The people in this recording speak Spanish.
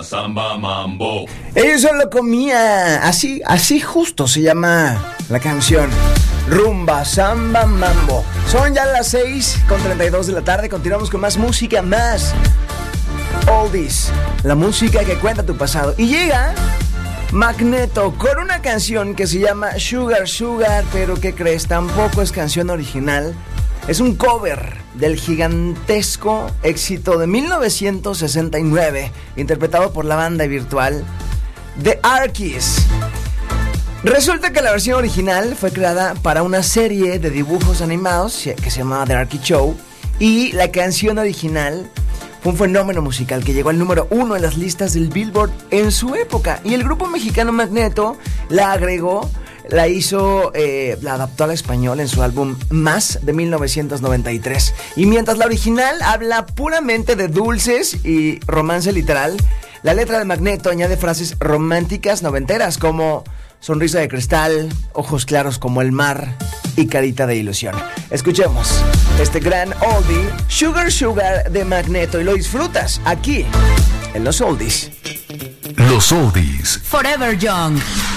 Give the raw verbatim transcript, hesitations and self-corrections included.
samba, mambo. Ellos solo comía. Así, así justo se llama la canción. Rumba, samba, mambo. Son ya las seis con treinta y dos de la tarde. Continuamos con más música, más oldies. La música que cuenta tu pasado. Y llega Magneto con una canción que se llama Sugar Sugar. Pero ¿qué crees? Tampoco es canción original. Es un cover del gigantesco éxito de mil novecientos sesenta y nueve, interpretado por la banda virtual The Arkies. Resulta que la versión original fue creada para una serie de dibujos animados que se llamaba The Arkie Show, y la canción original fue un fenómeno musical que llegó al número uno en las listas del Billboard en su época, y el grupo mexicano Magneto la agregó, la hizo, eh, la adaptó al español en su álbum Más de mil novecientos noventa y tres. Y mientras la original habla puramente de dulces y romance literal, la letra de Magneto añade frases románticas noventeras como sonrisa de cristal, ojos claros como el mar y carita de ilusión. Escuchemos este gran oldie, Sugar Sugar de Magneto, y lo disfrutas aquí en Los Oldies. Los Oldies. Forever Young.